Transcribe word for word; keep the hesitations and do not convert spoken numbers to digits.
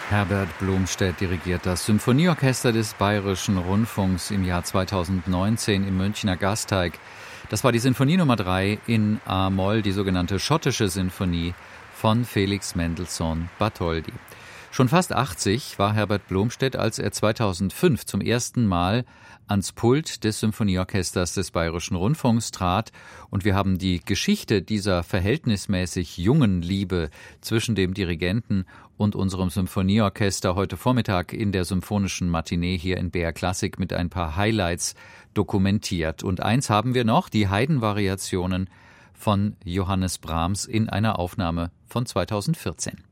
Herbert Blomstedt dirigiert das Symphonieorchester des Bayerischen Rundfunks im Jahr zweitausendneunzehn im Münchner Gasteig. Das war die Sinfonie Nummer drei in A-Moll, die sogenannte schottische Sinfonie von Felix Mendelssohn Bartholdy. Schon fast achtzig war Herbert Blomstedt, als er zweitausendfünf zum ersten Mal ans Pult des Symphonieorchesters des Bayerischen Rundfunks trat, und wir haben die Geschichte dieser verhältnismäßig jungen Liebe zwischen dem Dirigenten und unserem Symphonieorchester heute Vormittag in der Symphonischen Matinee hier in B R Klassik mit ein paar Highlights dokumentiert. Und eins haben wir noch, die Haydn-Variationen von Johannes Brahms in einer Aufnahme von zweitausendvierzehn.